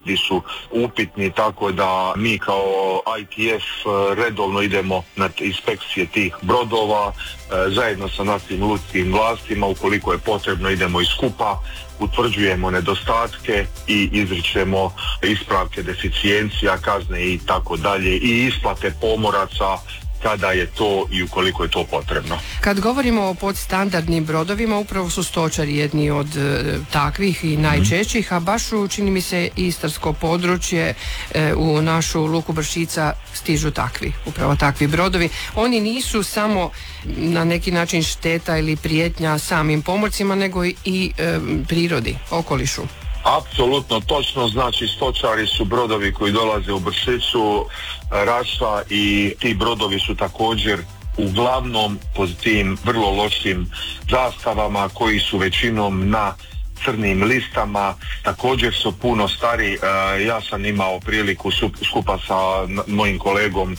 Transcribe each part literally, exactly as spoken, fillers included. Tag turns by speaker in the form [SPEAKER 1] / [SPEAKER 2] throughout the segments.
[SPEAKER 1] gdje su upitni, tako da mi kao I T F redovno idemo na inspekcije tih brodova zajedno sa našim lučkim vlastima, ukoliko je potrebno idemo i skupa, utvrđujemo nedostatke i izričemo ispravke deficijencija, kazne i tako dalje i isplate pomoraca kada je to i ukoliko je to potrebno.
[SPEAKER 2] Kad govorimo o podstandardnim brodovima, upravo su stočari jedni od e, takvih i najčešćih, a baš u, čini mi se, istarsko područje e, u našu luku Bršica stižu takvi, upravo takvi brodovi. Oni nisu samo na neki način šteta ili prijetnja samim pomorcima, nego i e, prirodi, okolišu.
[SPEAKER 1] Apsolutno točno, znači stočari su brodovi koji dolaze u Bršicu, Raša, i ti brodovi su također uglavnom pod tim vrlo lošim zastavama koji su većinom na crnim listama, također su puno stari. Ja sam imao priliku skupa sa mojim kolegom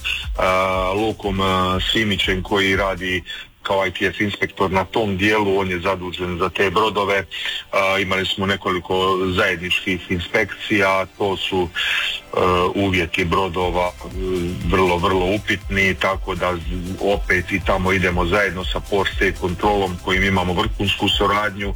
[SPEAKER 1] Lukom Simićem koji radi kao I T F inspektor na tom dijelu, on je zadužen za te brodove. Uh, imali smo nekoliko zajedničkih inspekcija, to su uh, uvjeti brodova uh, vrlo, vrlo upitni, tako da opet i tamo idemo zajedno sa Port State kontrolom kojim imamo vrhunsku suradnju.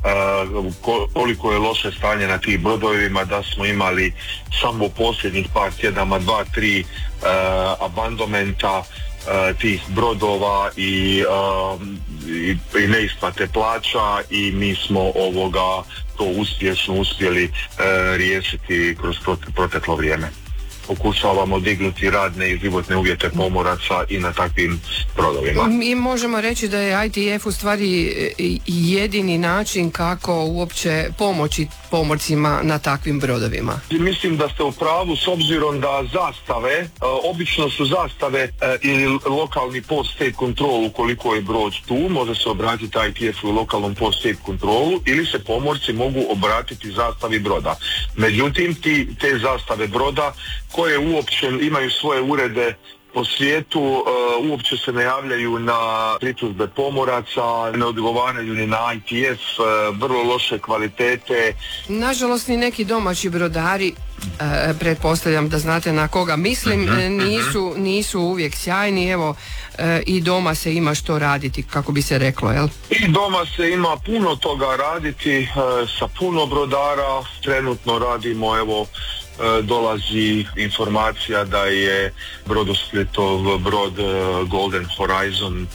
[SPEAKER 1] Uh, koliko je loše stanje na tih brodovima da smo imali samo posljednjih par tjedama dva, tri uh, abandonmenta Uh, tih brodova i, uh, i, i neisplate plaća, i mi smo ovoga to uspješno uspjeli uh, riješiti kroz proteklo vrijeme. Pokušavamo dignuti radne i životne uvjete pomoraca i na takvim brodovima.
[SPEAKER 2] Mi možemo reći da je I T F u stvari jedini način kako uopće pomoći pomorcima na takvim brodovima.
[SPEAKER 1] Mislim da ste u pravu, s obzirom da zastave, obično su zastave ili lokalni Port State kontrol, ukoliko je brod tu, može se obratiti I T F u lokalnom Port State kontrolu, ili se pomorci mogu obratiti zastavi broda. Međutim, ti, te zastave broda koje uopće imaju svoje urede po svijetu, uh, uopće se ne javljaju na pritužbe pomoraca, ne odgovaraju ni na I T F, uh, vrlo loše kvalitete.
[SPEAKER 2] Nažalost, ni neki domaći brodari, uh, pretpostavljam da znate na koga mislim, mm-hmm. nisu, nisu uvijek sjajni. Evo, uh, i doma se ima što raditi, kako bi se reklo, jel?
[SPEAKER 1] I doma se ima puno toga raditi, uh, sa puno brodara. Trenutno radimo, evo, dolazi informacija da je Brodosplitov brod Golden Horizon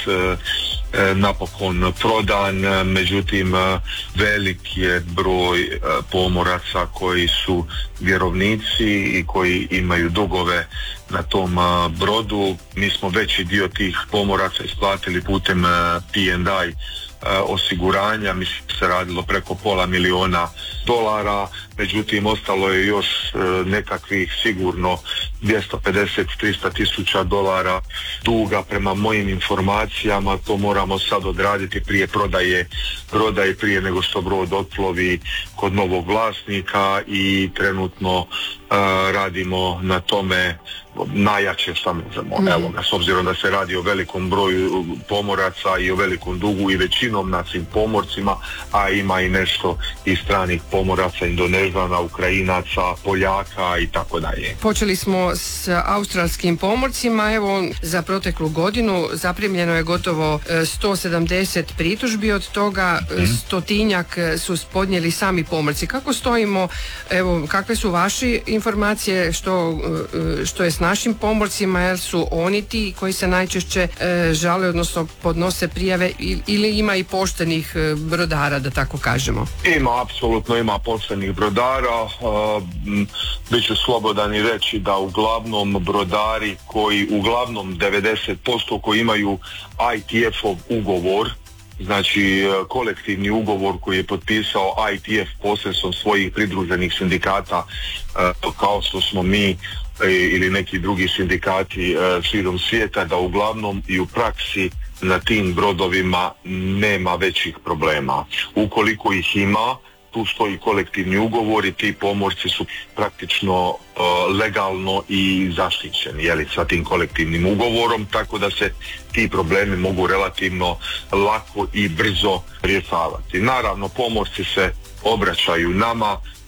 [SPEAKER 1] napokon prodan, međutim velik je broj pomoraca koji su vjerovnici i koji imaju dugove na tom brodu. Mi smo veći dio tih pomoraca isplatili putem P and I osiguranja, mislim se radilo preko pola miliona dolara, međutim ostalo je još nekakvih sigurno dvjesto pedeset do trista tisuća dolara duga prema mojim informacijama. To moramo sad odraditi prije prodaje, prodaje prije nego što brod otplovi kod novog vlasnika, i trenutno uh, radimo na tome najjače što možemo. Mm. Evo ga, s obzirom da se radi o velikom broju pomoraca i o velikom dugu i većinom našim pomorcima, a ima i nešto i stranih pomoraca, Indonežana, Ukrajinaca, Poljaka i tako dalje.
[SPEAKER 2] Počeli smo s australskim pomorcima. Evo, za proteklu godinu zaprimljeno je gotovo sto sedamdeset pritužbi, od toga mm. stotinjak su podnijeli sami pomorci. Kako stojimo, evo, kakve su vaše informacije, što, što je s našim pomorcima, jer su oni ti koji se najčešće e, žale, odnosno podnose prijave, ili ima i poštenih e, brodara, da tako kažemo?
[SPEAKER 1] Ima, apsolutno ima poštenih brodara. Uh, biću slobodan i reći da uglavnom brodari koji, uglavnom devedeset posto koji imaju I T F-ov ugovor, znači kolektivni ugovor koji je potpisao I T F posredstvom svojih pridruženih sindikata, uh, kao što smo mi ili neki drugi sindikati uh, širom svijeta, da uglavnom i u praksi na tim brodovima nema većih problema. Ukoliko ih ima, tu stoji kolektivni ugovor i ti pomorci su praktično uh, legalno i zaštićeni, jeli, sa tim kolektivnim ugovorom, tako da se ti problemi mogu relativno lako i brzo rješavati. Naravno, pomorci se obraćaju nama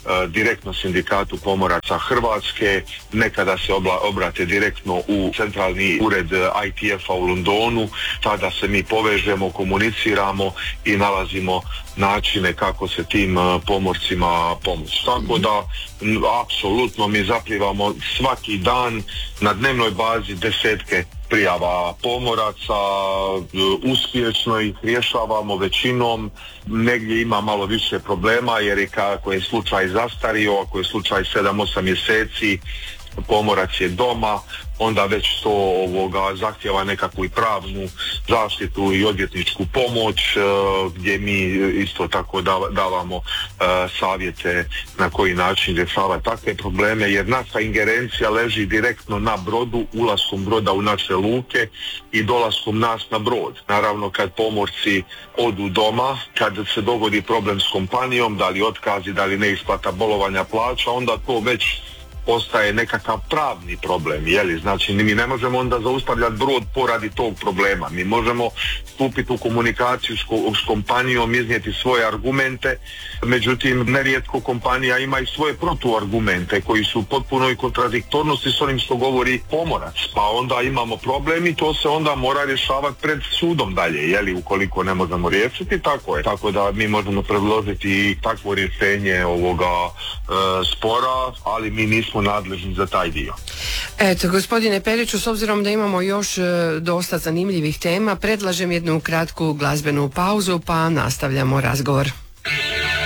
[SPEAKER 1] direktno sindikatu pomoraca Hrvatske, nekada se obla, obrate direktno u centralni ured I T F-a u Londonu, tada se mi povežemo, komuniciramo i nalazimo načine kako se tim pomorcima pomoći. Tako da, apsolutno mi zaplivamo svaki dan na dnevnoj bazi desetke prijava pomoraca, uspješno ih rješavamo većinom, negdje ima malo više problema jer je kako je slučaj zastario, ako je slučaj sedam osam mjeseci, pomorac je doma, onda već to ovoga zahtjeva nekakvu i pravnu zaštitu i odvjetničku pomoć, gdje mi isto tako davamo savjete na koji način rješavati takve probleme, jer naša ingerencija leži direktno na brodu, ulaskom broda u naše luke i dolaskom nas na brod. Naravno, kad pomorci odu doma, kad se dogodi problem s kompanijom, da li otkazi, da li neisplata bolovanja plaća, onda to već postaje nekakav pravni problem, jeli? Znači mi ne možemo onda zaustavljati brod poradi tog problema. Mi možemo stupiti u komunikaciju s, ko, s kompanijom, iznijeti svoje argumente, međutim nerijetko kompanija ima i svoje protuargumente koji su potpuno i kontradiktornosti s onim što govori pomorac. Pa onda imamo problem i to se onda mora rješavati pred sudom dalje, jeli, ukoliko ne možemo riješiti, tako je. Tako da mi možemo predložiti i takvo rješenje ovoga e, spora, ali mi nismo nadležni za taj dio.
[SPEAKER 2] Eto, gospodine Periću, s obzirom da imamo još e, dosta zanimljivih tema, predlažem jednu kratku glazbenu pauzu pa nastavljamo razgovor.